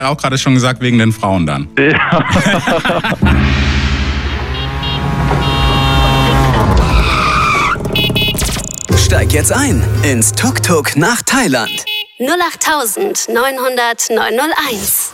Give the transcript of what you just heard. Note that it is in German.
Auch gerade schon gesagt, wegen den Frauen dann. Ja. Steig jetzt ein ins Tuk-Tuk nach Thailand. 08900 901.